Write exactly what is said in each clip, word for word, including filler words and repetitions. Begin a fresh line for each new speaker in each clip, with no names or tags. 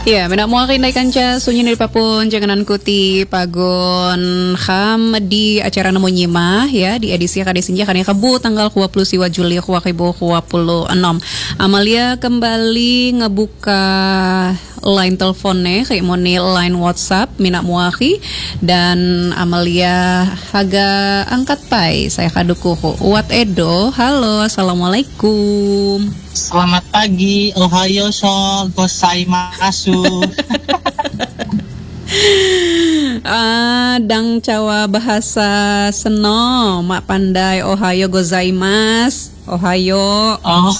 Ya, menak mua kinday kanca sunyi dari papun janganan kuti pagon ham di acara nemu nyimah ya di edisi kadisinja kani kebu tanggal dua puluh siwa Juli dua ribu dua puluh enam. Amalia kembali ngebuka line teleponnya kayak moni line WhatsApp minak muahi dan Amalia haga angkat pai saya kadukuhu Wat Edo. Halo, assalamualaikum.
Selamat pagi, ohayo so gozaimasu.
Ah, dang cawa bahasa seno, mak pandai ohayo gozaimasu. Ohayo.
Oh.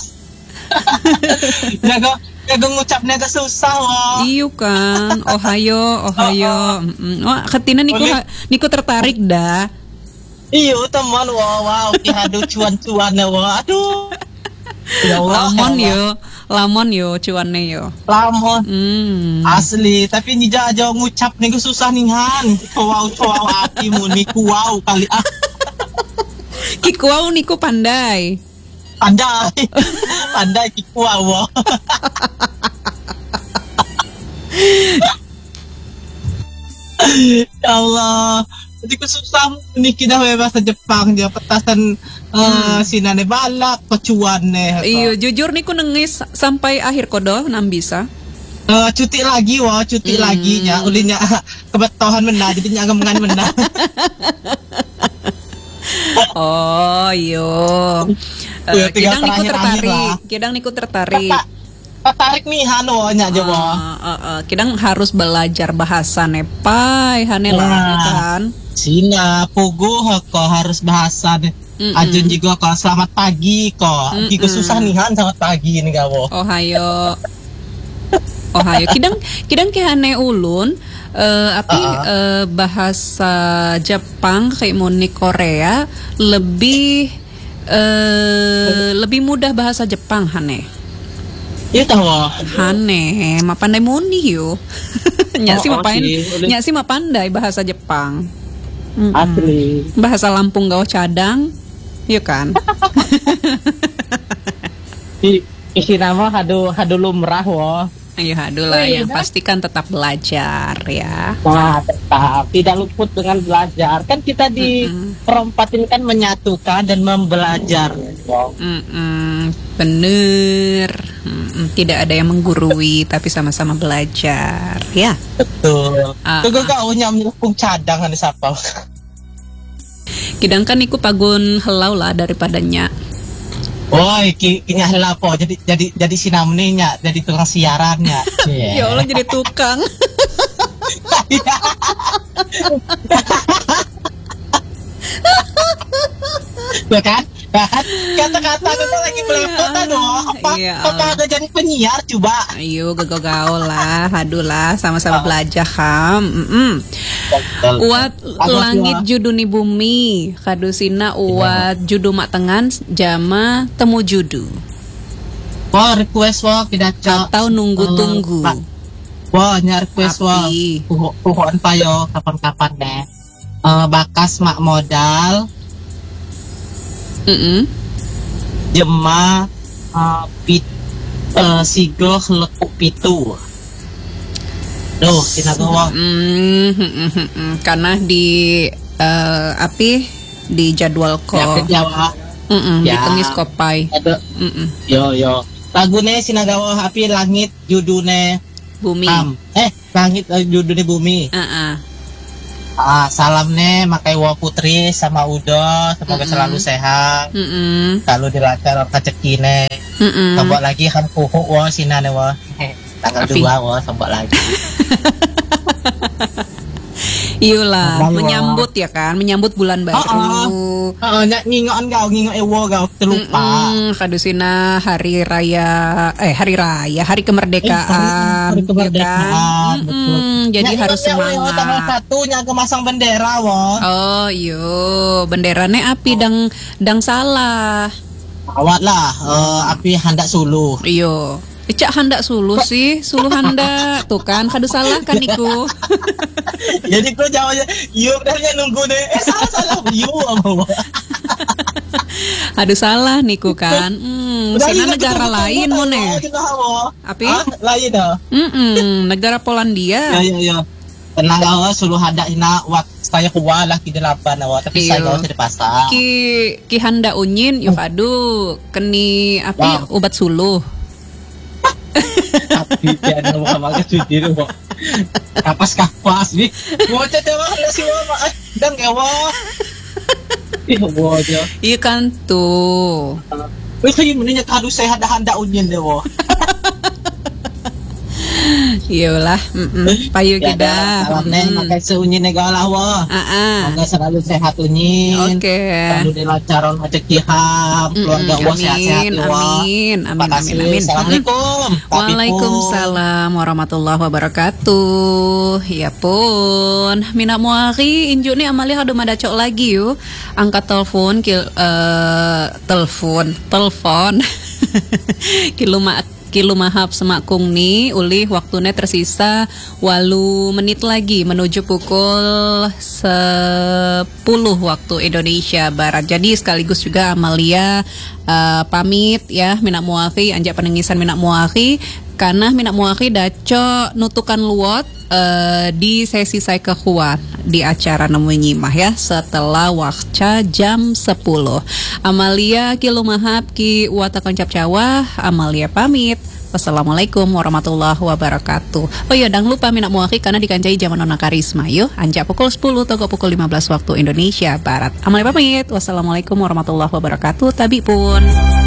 Jago jago ngucapnya ke susah loh.
Iyo kan, ohayo, ohayo. Oh, oh. oh ketina niku ha, niku tertarik dah.
Iyo teman, wow wow, kihadu cuan-cuan wah. Aduh. Ya Allah,
lamon
ya
yo, lamon yo, cuannya yo.
Lamon,
hmm.
asli. Tapi nija aja ngucap nih susah nih han. Wow wow hatimu niku wow kali ah.
Kiku wow niku pandai.
Pandai, pandai kiku wow. Ya Allah. Jadi kesusah nih kita bahasa Jepang dia petasan uh, hmm. sinane balak kecuan nih.
Iya jujur nih ku nengis sampai akhir kodo nam bisa.
Uh, cuti lagi wah cuti hmm. lagi nya ulinya kebetohan mena jadi nya gemengan mena.
Oh iyo. Uh, kidang niku tertarik, kidang niku tertarik.
Tertarik nih hano nya aja wah.
Uh, uh, uh, kidang harus belajar bahasa Nepai hanela nah. kan.
Sina pugu kok harus bahasa deh. Ajun juga kok selamat pagi kok. Kiko susah nih han selamat pagi nih gawo.
Ohayo. Ohayo. Kidang kidang kehane ulun uh, api uh-uh. uh, bahasa Jepang kayak moni Korea lebih uh, lebih mudah bahasa Jepang hane.
Iya tahu.
Hane, ma pandai moni yo. Nyak sih ma pandai, nyak sih ma pandai bahasa Jepang. Mm-mm.
Asli.
Bahasa Lampung gao cadang, iya kan?
Di isi nama hadu hadu lumrah wo.
Ayo hadu lah, yang pastikan tetap belajar ya.
Nah, tetap tidak luput dengan belajar. Kan kita di perempat ini kan menyatukan dan membelajar.
Mm-mm. Bener. Mm-mm. Tidak ada yang menggurui, tapi sama-sama belajar, ya.
Betul. Uh, Kau kau nyamuk cadang ada siapa?
Kidang kan iku pagun helau lah daripadanya.
Woi, kinya helau po. Jadi jadi jadi sinamninya, jadi tukang siarannya.
Yeah. Ya Allah jadi tukang.
Ya kan? Kan kata-kata kita lagi belepotan dong. Apa iya, apa ada jadi penyiar coba?
Ayo gaul-gaul lah, haduh lah, sama-sama oh. belajar ham. Mm-mm. Uat langit juduni bumi, kadusina uat ya. Judu mak tengan jama temu judu.
Wah request wah tidak
atau nunggu-tunggu. Uh,
wah nyari request wah. Pohon payo kapan-kapan deh. Uh, bakas mak modal.
Mm-mm.
Jema uh, pit uh, sigo lekuk pitu. Duh, sinagawa.
Mm-hmm. Karena di uh, api di jadwal ko.
Ya, Jawa.
Mm-mm, ya. Di tengis kopai.
Mm-mm. Yo yo. Lagune sinagawa api langit judune
bumi.
Am. Eh, langit uh, judune bumi.
Uh-uh.
Ah, salam nih makai Wa Putri sama Udo, semoga mm-mm. selalu sehat.
Mm-mm.
Kalau dilancar rezeki nih. Sambok lagi kan kuhu wa sinane wa. Tanggal dua wa sambok lagi.
Iyalah, menyambut ya kan, menyambut bulan baru.
Heeh. Heeh, ngingokan gau, ngingok ewo gau terlupa.
Kadusina hari raya eh hari raya, hari kemerdekaan.
Hari kemerdekaan.
Ya kan? Jadi ya, harus semangat.
Tanggal satunya kemasang bendera wo.
Oh, iyo, benderanya api dang dang salah.
Awat lah, uh, api handak suluh.
Iyo. Icak handak suluh sih, suluh handak. Tuh kan, kadu salah kan iku.
Jadi kau jawabnya, yuk, dan nunggu deh. Eh salah salah, yuk.
Aduh salah niku kan. Hmm, sina negara lain mo ne. Api?
Lain dah.
Mm negara Polandia.
Ya ya ya. Tenang awa suluh hada ina wat saya kuwalah ki delapan awa tapi saya gak usah dipasang.
Ki ki handa unyin yuk aduh keni api obat suluh.
Tapi jangan mau makan cuci dulu. Kapas kapas nih. Bocah dewa nasi mama. Dang ewa. Ih bocah.
Iya kan tuh.
Wih kayak menanya kado saya handa-handa unyin dewa.
Iyalah, payu kita.
Salam neng, makai seunyin negala wa. Semoga selalu sehat unyin.
Oke.
Selalu dilancaran rezeki ham, keluarga wa sehat-sehat wa.
Amin, amin, amin, amin.
Assalamualaikum.
Waalaikumsalam warahmatullahi wabarakatuh. Ya pun, mina muari injuk nih Amalia kado madacok lagi yuk. Angkat telepon, kil, uh, telepon, telepon. Kiluma Kilu mahap semakung nih ulih waktunya tersisa walu menit lagi menuju pukul sepuluh waktu Indonesia Barat. Jadi sekaligus juga Amalia uh, pamit ya minak muafi anjak penengisan minak muafi karena minak muafi daco nutukan luot uh, di sesi saya kekuat di acara nemu nyimah ya setelah wakca jam sepuluh. Amalia kilu mahap ki watakan cap cawah Amalia pamit. Wassalamualaikum warahmatullahi wabarakatuh. Oh iya, jangan lupa minak muaki karena dikancai zaman nona karisma. Yuk, anjak pukul sepuluh atau pukul lima belas waktu Indonesia Barat. Amalia pamit. Wassalamualaikum warahmatullahi wabarakatuh. Tabi pun.